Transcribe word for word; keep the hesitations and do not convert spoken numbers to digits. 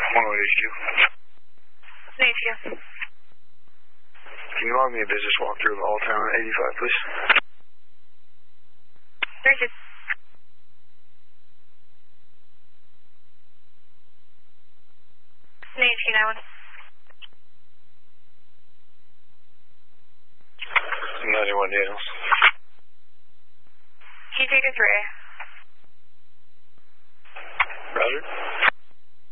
one oh eight H Q. H Q. Can you log me a business walkthrough of All Town eighty-five, please? Thank you. H Q nine one. ninety-one Daniels. Q two two three. Roger.